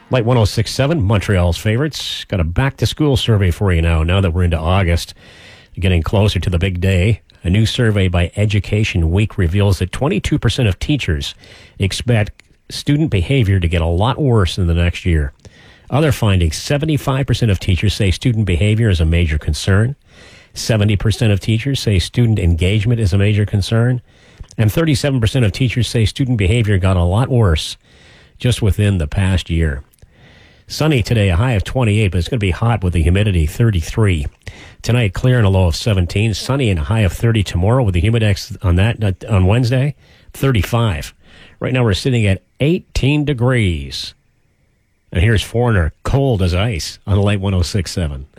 Light 106.7, Montreal's favorites. Got a back-to-school survey for you now that we're into August, getting closer to the big day. A new survey by Education Week reveals that 22% of teachers expect student behavior to get a lot worse in the next year. Other findings, 75% of teachers say student behavior is a major concern. 70% of teachers say student engagement is a major concern. And 37% of teachers say student behavior got a lot worse just within the past year. Sunny today, a high of 28, but it's going to be hot with the humidity 33. Tonight, clear and a low of 17. Sunny and a high of 30 tomorrow with the humidex on Wednesday, 35. Right now, we're sitting at 18 degrees. And here's Foreigner, Cold as Ice, on Light 106.7.